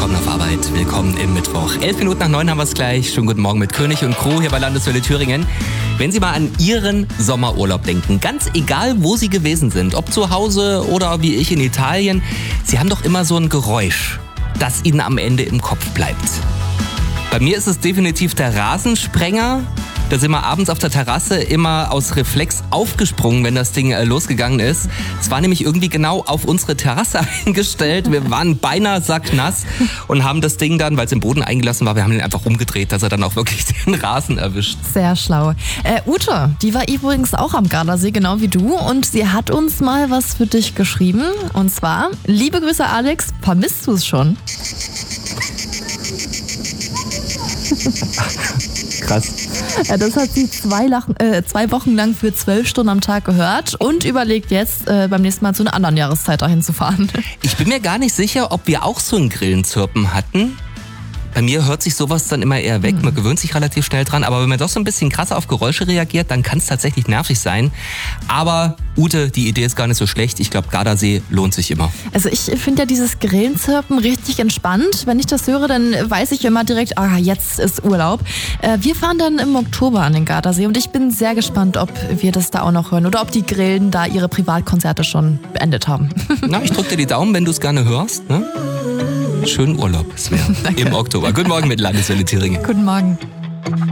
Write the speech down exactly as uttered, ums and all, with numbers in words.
willkommen auf Arbeit, willkommen im Mittwoch. Elf Minuten nach neun haben wir es gleich. Schönen guten Morgen mit König und Crew hier bei Landeswelle Thüringen. Wenn Sie mal an Ihren Sommerurlaub denken, ganz egal wo Sie gewesen sind, ob zu Hause oder wie ich in Italien, Sie haben doch immer so ein Geräusch, das Ihnen am Ende im Kopf bleibt. Bei mir ist es definitiv der Rasensprenger. Da sind wir abends auf der Terrasse immer aus Reflex aufgesprungen, wenn das Ding äh, losgegangen ist. Es war nämlich irgendwie genau auf unsere Terrasse eingestellt. Wir waren beinahe sacknass und haben das Ding dann, weil es im Boden eingelassen war, wir haben den einfach umgedreht, dass er dann auch wirklich den Rasen erwischt. Sehr schlau. Äh, Ute, die war übrigens auch am Gardasee, genau wie du. Und sie hat uns mal was für dich geschrieben. Und zwar, liebe Grüße Alex, vermisst du es schon? Krass. Ja, das hat sie zwei, Lachen, äh, zwei Wochen lang für zwölf Stunden am Tag gehört und überlegt jetzt, äh, beim nächsten Mal zu einer anderen Jahreszeit dahin zu fahren. Ich bin mir gar nicht sicher, ob wir auch so ein Grillenzirpen hatten. Bei mir hört sich sowas dann immer eher weg, man gewöhnt sich relativ schnell dran, aber wenn man doch so ein bisschen krasser auf Geräusche reagiert, dann kann es tatsächlich nervig sein. Aber Ute, die Idee ist gar nicht so schlecht, ich glaube Gardasee lohnt sich immer. Also ich finde ja dieses Grillenzirpen richtig entspannt. Wenn ich das höre, dann weiß ich immer direkt, ah, jetzt ist Urlaub. Äh, wir fahren dann im Oktober an den Gardasee und ich bin sehr gespannt, ob wir das da auch noch hören oder ob die Grillen da ihre Privatkonzerte schon beendet haben. Na, ich drücke dir die Daumen, wenn du es gerne hörst, ne? Schönen Urlaub, Svea, im Oktober. Guten Morgen mit Landeswelle Thüringen. Guten Morgen.